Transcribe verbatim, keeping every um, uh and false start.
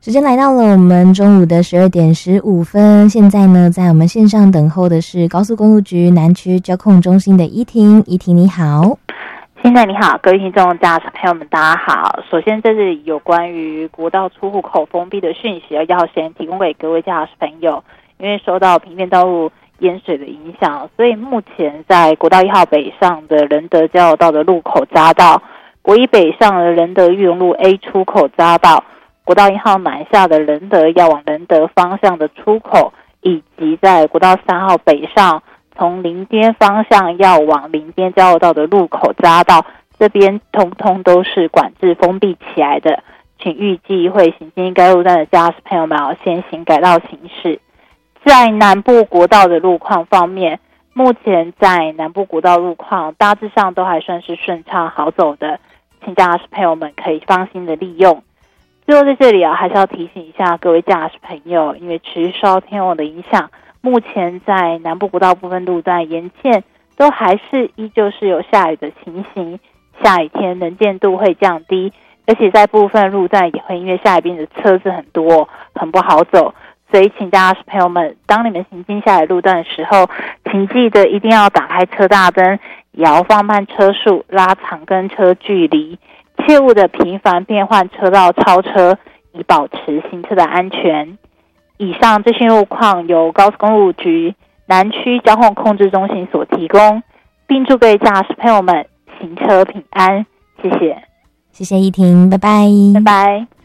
时间来到了我们中午的十二点十五分，现在呢，在我们线上等候的是高速公路局南区交控中心的依婷。依婷你好。 现在你好，各位听众驾驶朋友们大家好。首先这是有关于国道出入口封闭的讯息，要先提供给各位驾驶朋友。因为受到平面道路淹水的影响，所以目前在国道一号北上的仁德交流道的路口匝道，国一北上的仁德裕隆路 A 出口匝道，国道一号南下的仁德要往仁德方向的出口，以及在国道三号北上从林边方向要往林边交流道的路口匝道，这边通通都是管制封闭起来的，请预计会行经该路段的驾驶朋友们要先行改道行驶。在南部国道的路况方面，目前在南部国道路况大致上都还算是顺畅好走的，请驾驶朋友们可以放心的利用。最后在这里啊，还是要提醒一下各位驾驶朋友，因为持续受到天候的影响，目前在南部国道部分路段沿线都还是依旧是有下雨的情形，下雨天能见度会降低，而且在部分路段也会因为下雨变得车子很多，很不好走。所以请驾驶朋友们，当你们行经下来路段的时候，请记得一定要打开车大灯，也要放慢车速，拉长跟车距离，切勿的频繁变换车道超车，以保持行车的安全。以上这些路况由高速公路局南区交通控制中心所提供，并祝各位驾驶朋友们行车平安。谢谢， 谢谢依婷，拜拜， 拜拜。